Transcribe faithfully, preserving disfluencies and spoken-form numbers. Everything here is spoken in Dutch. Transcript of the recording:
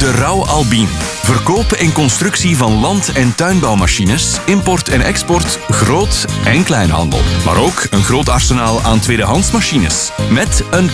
De Rauw Albin. Verkoop en constructie van land- en tuinbouwmachines, import en export, groot- en kleinhandel. Maar ook een groot arsenaal aan tweedehandsmachines. Met een